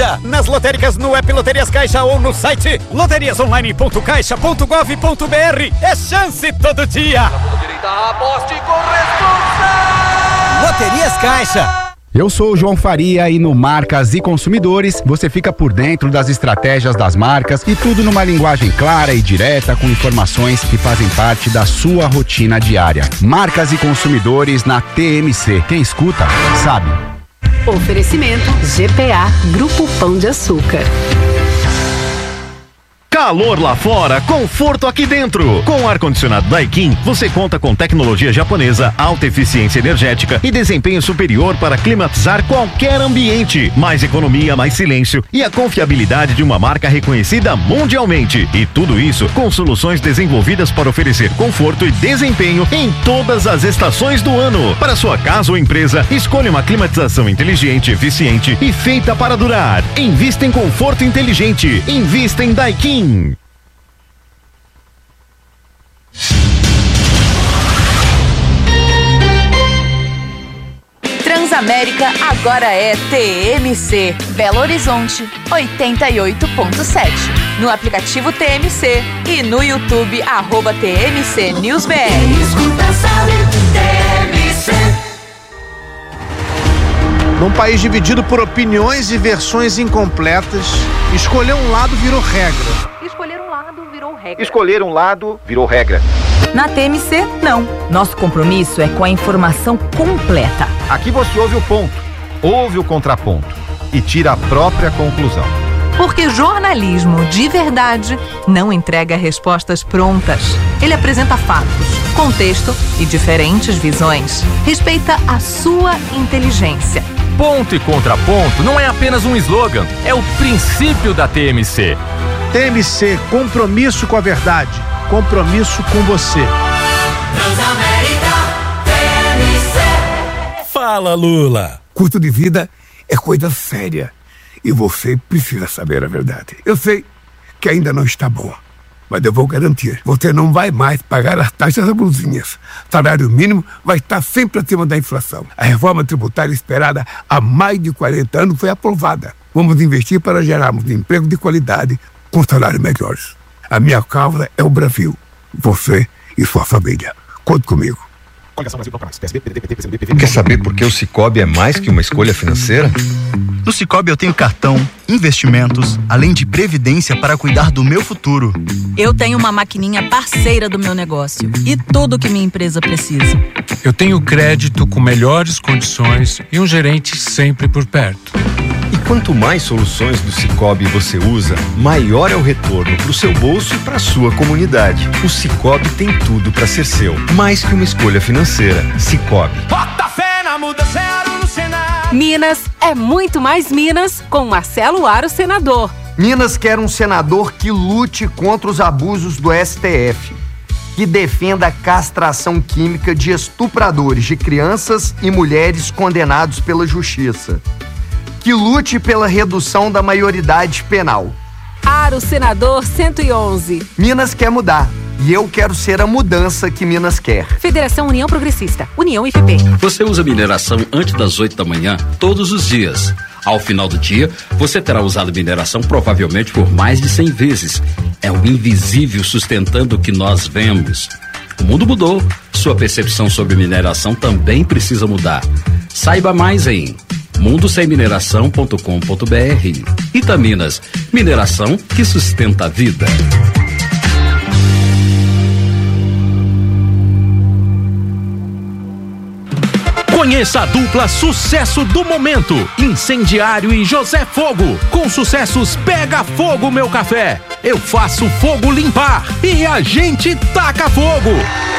Caixa. Nas lotéricas, no app Loterias Caixa ou no site loteriasonline.caixa.gov.br. É chance todo dia. Aposte com responsa. Loterias Caixa. Eu sou o João Faria e no Marcas e Consumidores você fica por dentro das estratégias das marcas e tudo numa linguagem clara e direta com informações que fazem parte da sua rotina diária. Marcas e Consumidores na TMC. Quem escuta, sabe. Oferecimento GPA Grupo Pão de Açúcar. Calor lá fora, conforto aqui dentro. Com o ar-condicionado Daikin, você conta com tecnologia japonesa, alta eficiência energética e desempenho superior para climatizar qualquer ambiente. Mais economia, mais silêncio e a confiabilidade de uma marca reconhecida mundialmente. E tudo isso com soluções desenvolvidas para oferecer conforto e desempenho em todas as estações do ano. Para sua casa ou empresa, escolha uma climatização inteligente, eficiente e feita para durar. Invista em conforto inteligente. Invista em Daikin. Transamérica agora é TMC, Belo Horizonte 88.7. No aplicativo TMC e no YouTube @TMC News BR. Num país dividido por opiniões e versões incompletas, escolher um lado virou regra. Escolher um lado virou regra. Na TMC, não. Nosso compromisso é com a informação completa. Aqui você ouve o ponto, ouve o contraponto e tira a própria conclusão. Porque jornalismo de verdade não entrega respostas prontas. Ele apresenta fatos, contexto e diferentes visões. Respeita a sua inteligência. Ponto e contraponto não é apenas um slogan, é o princípio da TMC. TMC, compromisso com a verdade, compromisso com você. Transamérica TMC. Fala, Lula. Custo de vida é coisa séria e você precisa saber a verdade. Eu sei que ainda não está bom, mas eu vou garantir. Você não vai mais pagar as taxas abusivas. Salário mínimo vai estar sempre acima da inflação. A reforma tributária esperada há mais de 40 anos foi aprovada. Vamos investir para gerarmos emprego de qualidade com salários melhores. A minha causa é o Brasil. Você e sua família. Conte comigo. Quer saber por que o Sicoob é mais que uma escolha financeira? No Sicoob eu tenho cartão, investimentos, além de previdência para cuidar do meu futuro. Eu tenho uma maquininha parceira do meu negócio e tudo que minha empresa precisa. Eu tenho crédito com melhores condições e um gerente sempre por perto. E quanto mais soluções do Sicoob você usa, maior é o retorno para o seu bolso e para a sua comunidade. O Sicoob tem tudo para ser seu, mais que uma escolha financeira. Sicoob. Bota fé na mudança, no Senado. Minas é muito mais Minas com Marcelo Aro, senador. Minas quer um senador que lute contra os abusos do STF, que defenda a castração química de estupradores de crianças e mulheres condenados pela justiça, que lute pela redução da maioridade penal. Aro, senador 111. Minas quer mudar e eu quero ser a mudança que Minas quer. Federação União Progressista, União IPP. Você usa mineração antes das 8 da manhã todos os dias. Ao final do dia, você terá usado mineração provavelmente por mais de 100 vezes. É o invisível sustentando o que nós vemos. O mundo mudou. Sua percepção sobre mineração também precisa mudar. Saiba mais em mundosemmineração.com.br. Itaminas, mineração que sustenta a vida. Conheça a dupla sucesso do momento, Incendiário e José Fogo. Com sucessos Pega Fogo Meu Café, Eu Faço Fogo Limpar e A Gente Taca Fogo.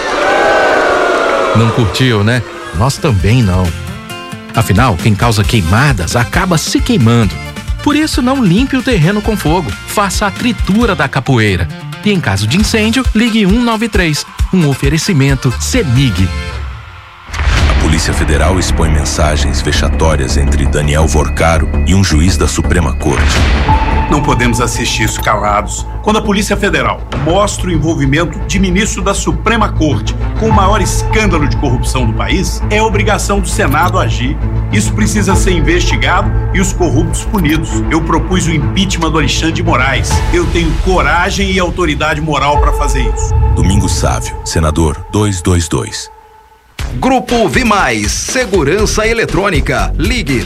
Não curtiu, né? Nós também não. Afinal, quem causa queimadas acaba se queimando. Por isso, não limpe o terreno com fogo. Faça a tritura da capoeira. E em caso de incêndio, ligue 193. Um oferecimento CEMIG. A Polícia Federal expõe mensagens vexatórias entre Daniel Vorcaro e um juiz da Suprema Corte. Não podemos assistir isso calados. Quando a Polícia Federal mostra o envolvimento de ministro da Suprema Corte com o maior escândalo de corrupção do país, é obrigação do Senado agir. Isso precisa ser investigado e os corruptos punidos. Eu propus o impeachment do Alexandre de Moraes. Eu tenho coragem e autoridade moral para fazer isso. Domingos Sávio, senador 222. Grupo Vimais, Segurança Eletrônica. Ligue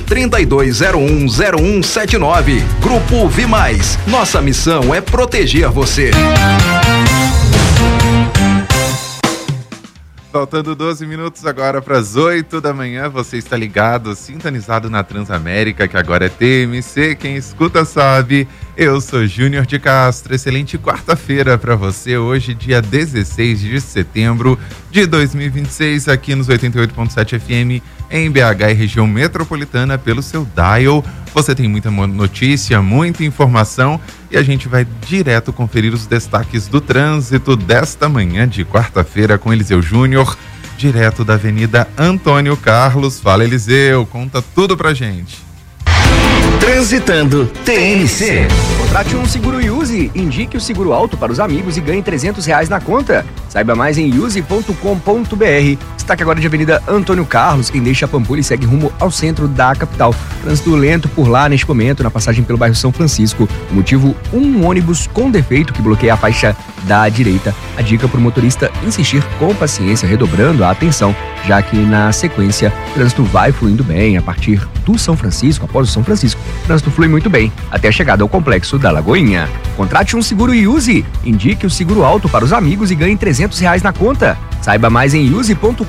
32010179. Grupo Vimais. Nossa missão é proteger você. Faltando 12 minutos agora para as 8 da manhã, você está ligado, sintonizado na Transamérica, que agora é TMC, quem escuta sabe. Eu sou Júnior de Castro, excelente quarta-feira para você, hoje dia 16 de setembro de 2026, aqui nos 88.7 FM, em BH e região metropolitana, pelo seu dial. Você tem muita notícia, muita informação e a gente vai direto conferir os destaques do trânsito desta manhã de quarta-feira com Eliseu Júnior, direto da Avenida Antônio Carlos. Fala, Eliseu, conta tudo pra gente. Transitando TMC. Contrate um seguro Use, indique o seguro alto para os amigos e ganhe R$300 na conta. Saiba mais em use.com.br. Destaque agora de Avenida Antônio Carlos. Quem deixa a Pampulha e segue rumo ao centro da capital. Trânsito lento por lá neste momento, na passagem pelo bairro São Francisco. O motivo, um ônibus com defeito que bloqueia a faixa da direita. A dica para o motorista insistir com paciência, redobrando a atenção, já que na sequência o trânsito vai fluindo bem a partir do São Francisco, após o São Francisco. O trânsito flui muito bem até a chegada ao complexo da Lagoinha. Contrate um seguro Use, indique o seguro alto para os amigos e ganhe R$300 na conta. Saiba mais em use.com.br.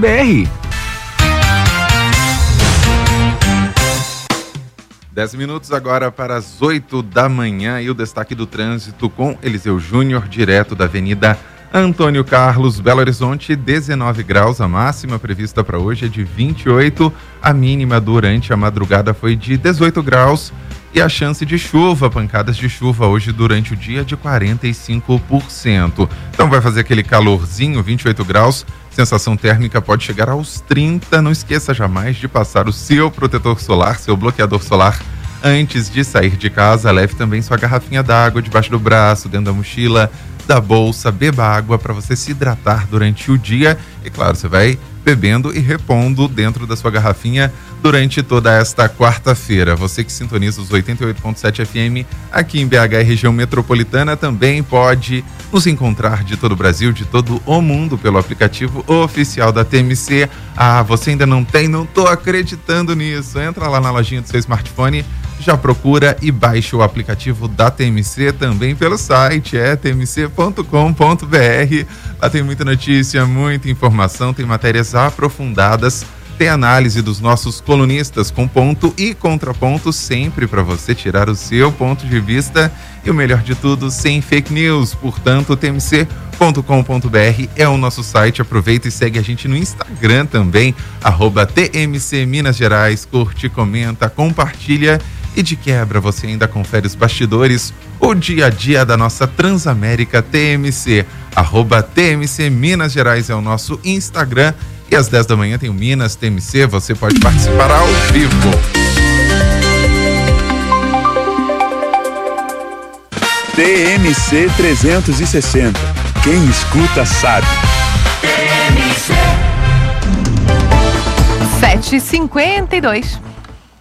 10 minutos agora para as 8 da manhã e o destaque do trânsito com Eliseu Júnior, direto da Avenida Antônio Carlos, Belo Horizonte, 19 graus, a máxima prevista para hoje é de 28, a mínima durante a madrugada foi de 18 graus e a chance de chuva, pancadas de chuva hoje durante o dia de 45%. Então vai fazer aquele calorzinho, 28 graus, sensação térmica pode chegar aos 30, não esqueça jamais de passar o seu protetor solar, seu bloqueador solar, antes de sair de casa. Leve também sua garrafinha d'água debaixo do braço, dentro da mochila, da bolsa, beba água para você se hidratar durante o dia e claro, você vai bebendo e repondo dentro da sua garrafinha durante toda esta quarta-feira. Você que sintoniza os 88.7 FM aqui em BH e região metropolitana também pode nos encontrar de todo o Brasil, de todo o mundo pelo aplicativo oficial da TMC. Ah, você ainda não tem? Não tô acreditando nisso. Entra lá na lojinha do seu smartphone, já procura e baixa o aplicativo da TMC também pelo site, tmc.com.br. Lá tem muita notícia, muita informação, tem matérias aprofundadas, tem análise dos nossos colunistas com ponto e contraponto, sempre para você tirar o seu ponto de vista e o melhor de tudo, sem fake news. Portanto, tmc.com.br é o nosso site. Aproveita e segue a gente no Instagram também, @TMC Minas Gerais. Curte, comenta, compartilha. E de quebra, você ainda confere os bastidores, o dia a dia da nossa Transamérica TMC. @TMC Minas Gerais é o nosso Instagram. E às 10 da manhã tem o Minas TMC, você pode participar ao vivo. TMC 360. Quem escuta sabe. TMC 7h52.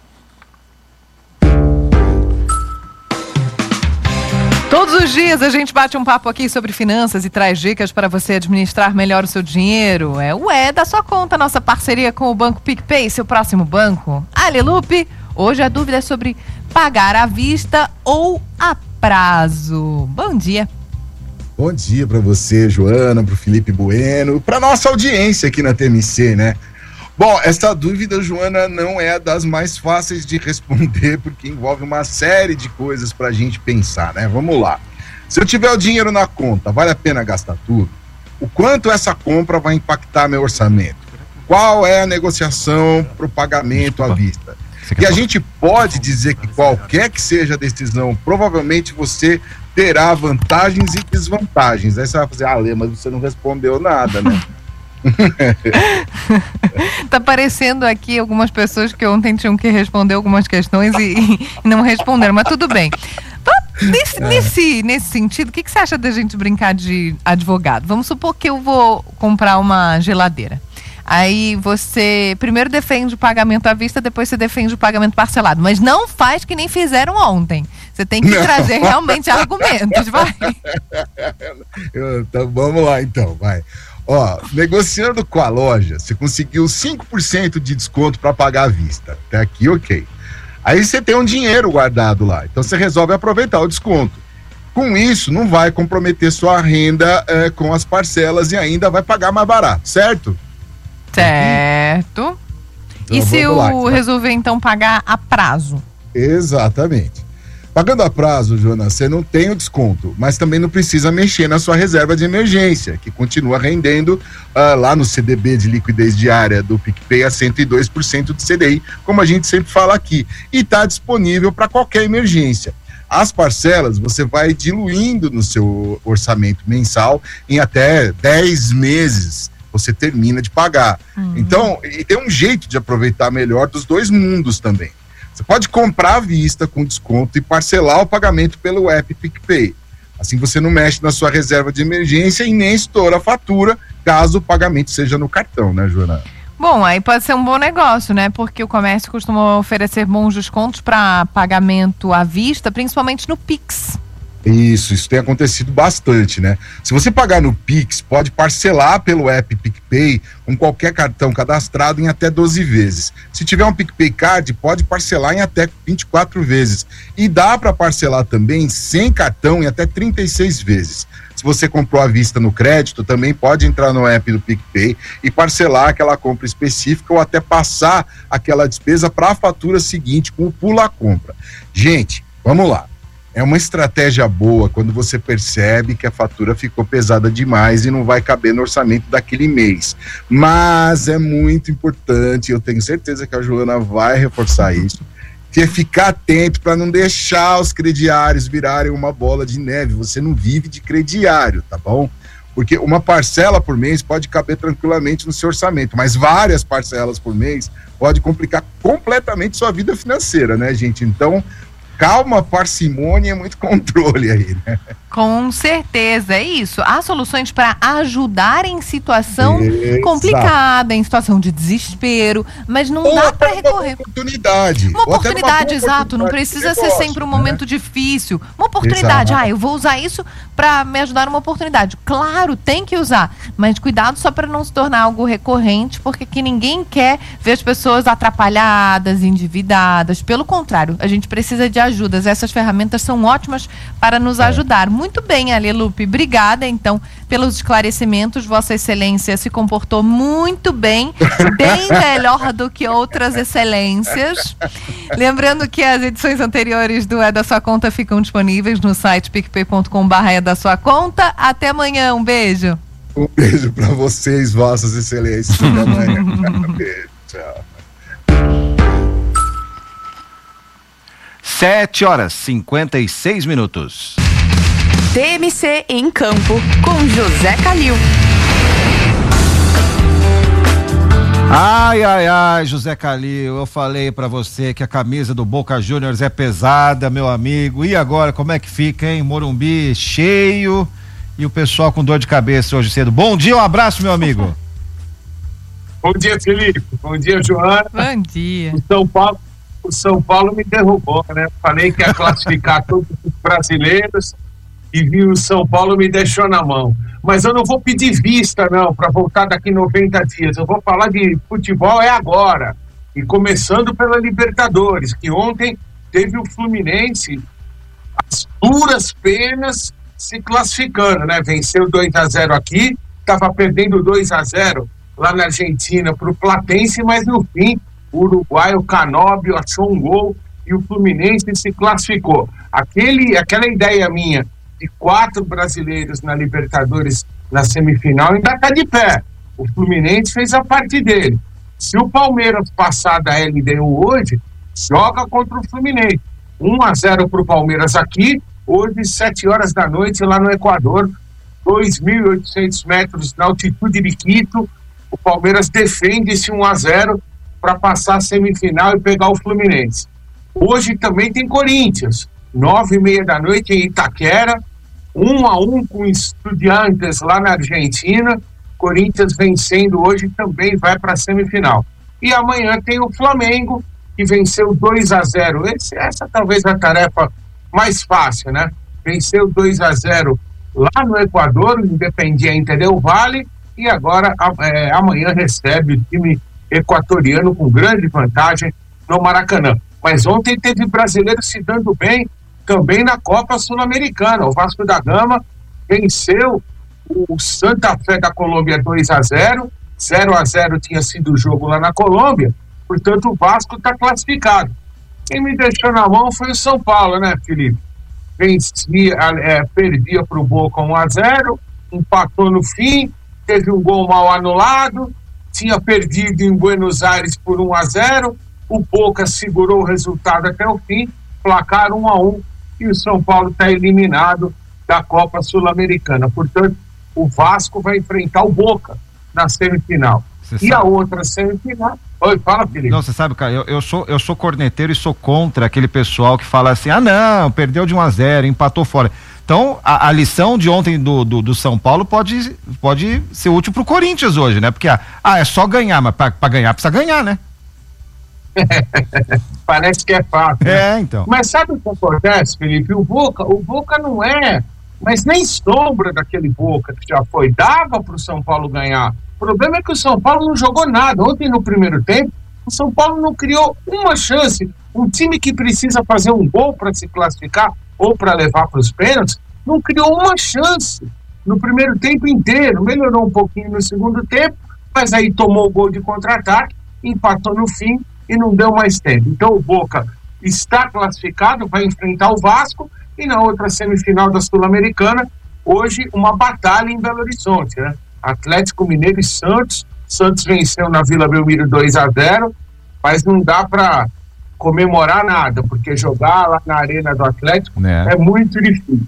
Todos os dias a gente bate um papo aqui sobre finanças e traz dicas para você administrar melhor o seu dinheiro. É o da sua conta, nossa parceria com o Banco PicPay, seu próximo banco. Alelupe, hoje a dúvida é sobre pagar à vista ou a prazo. Bom dia. Bom dia para você, Joana, para o Felipe Bueno, para nossa audiência aqui na TMC, né? Bom, essa dúvida, Joana, não é das mais fáceis de responder, porque envolve uma série de coisas para a gente pensar, né? Vamos lá. Se eu tiver o dinheiro na conta, vale a pena gastar tudo? O quanto essa compra vai impactar meu orçamento? Qual é a negociação para o pagamento à vista? E a gente pode dizer que qualquer que seja a decisão, provavelmente você terá vantagens e desvantagens. Aí você vai fazer, Lê, mas você não respondeu nada, né? Tá aparecendo aqui algumas pessoas que ontem tinham que responder algumas questões e não responderam, mas tudo bem. Nesse sentido, o que você acha da gente brincar de advogado? Vamos supor que eu vou comprar uma geladeira. Aí você primeiro defende o pagamento à vista, depois você defende o pagamento parcelado. Mas não faz que nem fizeram ontem. Você tem que trazer realmente argumentos, vai. Então, vamos lá então, vai. Ó, negociando com a loja, você conseguiu 5% de desconto para pagar à vista. Até aqui, ok. Aí você tem um dinheiro guardado lá. Então você resolve aproveitar o desconto. Com isso, não vai comprometer sua renda com as parcelas e ainda vai pagar mais barato, certo? Certo. Então, e se eu resolver então pagar a prazo? Exatamente. Pagando a prazo, Jonas, você não tem o desconto, mas também não precisa mexer na sua reserva de emergência, que continua rendendo lá no CDB de liquidez diária do PicPay a 102% do CDI, como a gente sempre fala aqui, e está disponível para qualquer emergência. As parcelas você vai diluindo no seu orçamento mensal em até 10 meses. Você termina de pagar. Então, e tem um jeito de aproveitar melhor dos dois mundos também. Você pode comprar à vista com desconto e parcelar o pagamento pelo app PicPay. Assim você não mexe na sua reserva de emergência e nem estoura a fatura, caso o pagamento seja no cartão, né, Joana? Bom, aí pode ser um bom negócio, né? Porque o comércio costuma oferecer bons descontos para pagamento à vista, principalmente no Pix. Isso tem acontecido bastante, né? Se você pagar no Pix, pode parcelar pelo app PicPay com qualquer cartão cadastrado em até 12 vezes. Se tiver um PicPay Card, pode parcelar em até 24 vezes. E dá para parcelar também sem cartão em até 36 vezes. Se você comprou à vista no crédito, também pode entrar no app do PicPay e parcelar aquela compra específica ou até passar aquela despesa para a fatura seguinte com o Pula Compra. Gente, vamos lá. É uma estratégia boa quando você percebe que a fatura ficou pesada demais e não vai caber no orçamento daquele mês. Mas é muito importante, eu tenho certeza que a Joana vai reforçar isso, que é ficar atento para não deixar os crediários virarem uma bola de neve. Você não vive de crediário, tá bom? Porque uma parcela por mês pode caber tranquilamente no seu orçamento, mas várias parcelas por mês pode complicar completamente sua vida financeira, né, gente? Então, calma, parcimônia e muito controle aí, né? Com certeza, é isso. Há soluções para ajudar em situação complicada, em situação de desespero, mas não dá para recorrer. Uma oportunidade, exato. Não precisa ser sempre um momento difícil. Uma oportunidade. Eu vou usar isso para me ajudar numa oportunidade. Claro, tem que usar, mas cuidado só para não se tornar algo recorrente, porque aqui ninguém quer ver as pessoas atrapalhadas, endividadas. Pelo contrário, a gente precisa de ajudas. Essas ferramentas são ótimas para nos ajudar. Muito bem, Alelupe. Obrigada, então, pelos esclarecimentos. Vossa Excelência se comportou muito bem, bem melhor do que outras excelências. Lembrando que as edições anteriores do É da Sua Conta ficam disponíveis no site picpay.com/é da sua conta. Até amanhã. Um beijo. Um beijo para vocês, Vossas Excelências. Até amanhã. Beijo. Tchau. 7h56. TMC em campo com José Calil. Ai, José Calil, eu falei pra você que a camisa do Boca Juniors é pesada, meu amigo. E agora, como é que fica, hein? Morumbi cheio e o pessoal com dor de cabeça hoje cedo. Bom dia, um abraço, meu amigo. Bom dia, Felipe. Bom dia, Joana. Bom dia. O São Paulo me derrubou, né? Falei que ia classificar todos os brasileiros e o São Paulo me deixou na mão. Mas eu não vou pedir vista, não, para voltar daqui 90 dias. Eu vou falar de futebol agora. E começando pela Libertadores, que ontem teve o Fluminense, as duras penas, se classificando, né? Venceu 2-0 aqui, estava perdendo 2-0 lá na Argentina para o Platense, mas no fim o uruguaio Canóbio achou um gol e o Fluminense se classificou. Aquela ideia minha de 4 brasileiros na Libertadores na semifinal ainda está de pé. O Fluminense fez a parte dele. Se o Palmeiras passar da LDU hoje, joga contra o Fluminense. 1-0 para o Palmeiras aqui, hoje 7 horas da noite lá no Equador, 2.800 metros na altitude de Quito. O Palmeiras defende esse 1-0 para passar a semifinal e pegar o Fluminense. Hoje também tem Corinthians. 9h30 da noite em Itaquera, 1-1 com Estudiantes lá na Argentina. Corinthians vencendo hoje também vai para a semifinal. E amanhã tem o Flamengo, que venceu 2-0. Essa talvez a tarefa mais fácil, né? Venceu 2-0 lá no Equador, o Independiente del Valle, e agora amanhã recebe o time equatoriano com grande vantagem no Maracanã. Mas ontem teve brasileiro se dando bem também na Copa Sul-Americana. O Vasco da Gama venceu o Santa Fé da Colômbia 2-0, 0-0 tinha sido o jogo lá na Colômbia, portanto o Vasco está classificado. Quem me deixou na mão foi o São Paulo, né, Felipe? Perdia para o Boca 1-0, empatou no fim, teve um gol mal anulado, tinha perdido em Buenos Aires por 1-0, o Boca segurou o resultado até o fim, placar 1-1, e o São Paulo está eliminado da Copa Sul-Americana. Portanto, o Vasco vai enfrentar o Boca na semifinal. A outra semifinal... Oi, fala, Felipe. Não, você sabe, cara, eu sou corneteiro e sou contra aquele pessoal que fala assim, não, perdeu de 1-0, empatou fora. Então, a lição de ontem do São Paulo pode ser útil pro Corinthians hoje, né? Porque, é só ganhar, mas pra ganhar precisa ganhar, né? Parece que é fácil. Né? Então. Mas sabe o que acontece, Felipe? O Boca não é, mas nem sombra daquele Boca que já foi. Dava pro São Paulo ganhar. O problema é que o São Paulo não jogou nada. Ontem, no primeiro tempo, o São Paulo não criou uma chance. Um time que precisa fazer um gol para se classificar ou para levar para os pênaltis, não criou uma chance no primeiro tempo inteiro. Melhorou um pouquinho no segundo tempo, mas aí tomou o gol de contra-ataque, empatou no fim e não deu mais tempo. Então o Boca está classificado, vai enfrentar o Vasco, e na outra semifinal da Sul-Americana, hoje uma batalha em Belo Horizonte, né? Atlético Mineiro e Santos. Santos venceu na Vila Belmiro 2-0, mas não dá para comemorar nada, porque jogar lá na Arena do Atlético é muito difícil.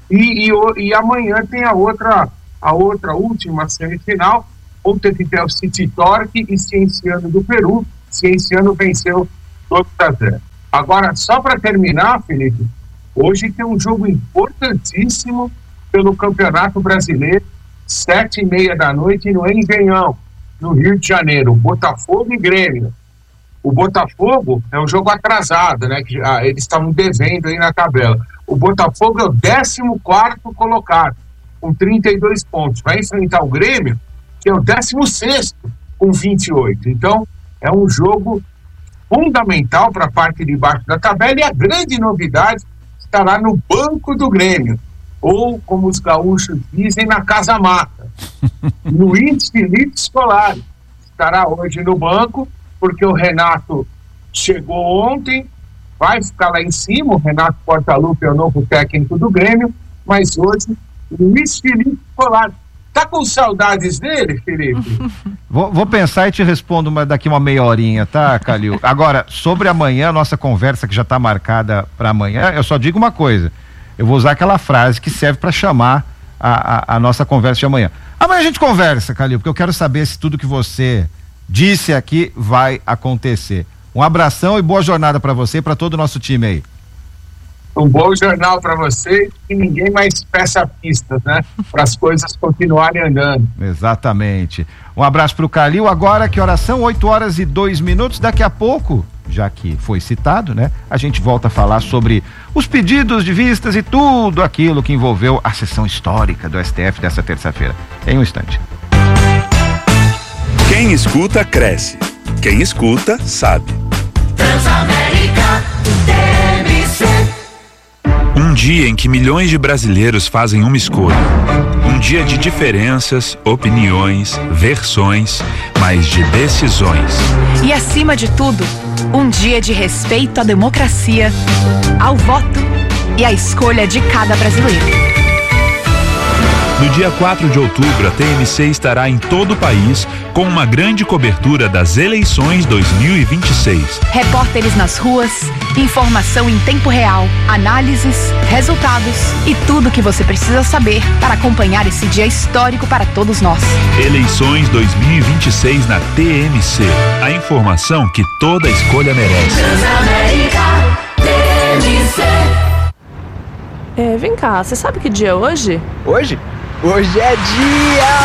E amanhã tem a outra última semifinal, Montevideo City Torque e Cienciano do Peru. Cienciano venceu 2-0. Agora, só para terminar, Felipe, hoje tem um jogo importantíssimo pelo Campeonato Brasileiro, 7h30 da noite no Engenhão, no Rio de Janeiro, Botafogo e Grêmio. O Botafogo é um jogo atrasado, né? Que eles estavam devendo aí na tabela. O Botafogo é o 14º colocado, com 32 pontos. Vai enfrentar o Grêmio, que é o 16º, com 28. Então, é um jogo fundamental para a parte de baixo da tabela, e a grande novidade estará no banco do Grêmio, ou, como os gaúchos dizem, na Casa Mata. Luiz Felipe Scolari estará hoje no banco, porque o Renato chegou ontem, vai ficar lá em cima. O Renato Portaluppi é o novo técnico do Grêmio, mas hoje Luiz Felipe Scolari. Tá com saudades dele, Felipe? Vou pensar e te respondo daqui uma meia horinha, tá, Calil? Agora, sobre amanhã, nossa conversa que já está marcada para amanhã, eu só digo uma coisa. Eu vou usar aquela frase que serve para chamar a nossa conversa de amanhã. Amanhã a gente conversa, Calil, porque eu quero saber se tudo que você disse aqui vai acontecer. Um abração e boa jornada para você e para todo o nosso time aí. Um bom jornal para você, e ninguém mais peça pistas, né? Para as coisas continuarem andando. Exatamente. Um abraço para o Calil. Agora, que horas são? 8h02. Daqui a pouco, já que foi citado, né? A gente volta a falar sobre os pedidos de vistas e tudo aquilo que envolveu a sessão histórica do STF dessa terça-feira. Em um instante. Quem escuta, cresce. Quem escuta, sabe. Transamérica TMC. Um dia em que milhões de brasileiros fazem uma escolha. Um dia de diferenças, opiniões, versões, mas de decisões. E acima de tudo, um dia de respeito à democracia, ao voto e à escolha de cada brasileiro. No dia 4 de outubro, a TMC estará em todo o país com uma grande cobertura das eleições 2026. Repórteres nas ruas, informação em tempo real, análises, resultados e tudo o que você precisa saber para acompanhar esse dia histórico para todos nós. Eleições 2026 na TMC. A informação que toda escolha merece. Transamérica TMC. Vem cá, você sabe que dia é hoje? Hoje? Hoje é dia!